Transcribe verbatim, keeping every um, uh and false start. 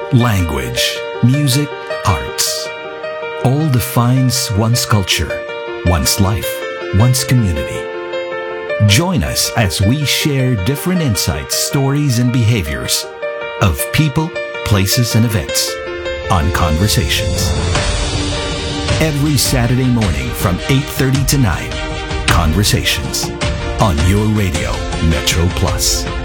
language, music, arts. All defines one's culture, one's life, one's community. Join us as we share different insights, stories, and behaviors of people, places, and events on Conversations. Every Saturday morning from eight thirty to nine, Conversations on your radio, Metro Plus.